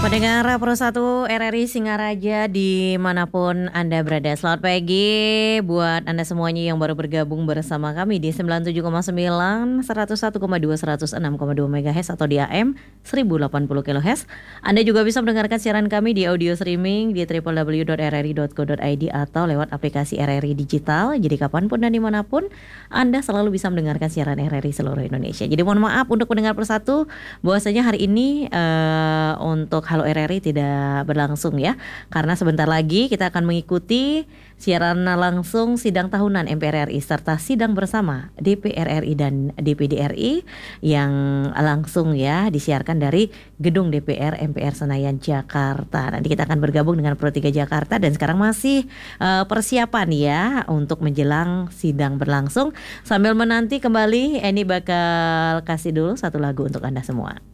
Pendengar Pro 1 RRI Singaraja dimanapun Anda berada. Selamat pagi buat Anda semuanya yang baru bergabung bersama kami di 97,9, 101,2, 106,2 MHz atau di AM 1080 kHz. Anda juga bisa mendengarkan siaran kami di audio streaming di www.rri.co.id atau lewat aplikasi RRI Digital. Jadi kapanpun dan dimanapun Anda selalu bisa mendengarkan siaran RRI seluruh Indonesia. Jadi mohon maaf untuk pendengar Pro 1 bahwasanya hari ini untuk Halo RRI tidak berlangsung ya, karena sebentar lagi kita akan mengikuti siaran langsung sidang tahunan MPR RI serta sidang bersama DPR RI dan DPD RI yang langsung ya disiarkan dari gedung DPR MPR Senayan Jakarta. Nanti kita akan bergabung dengan Pro 3 Jakarta dan sekarang masih persiapan ya untuk menjelang sidang berlangsung. Sambil menanti kembali, Eni bakal kasih dulu satu lagu untuk Anda semua.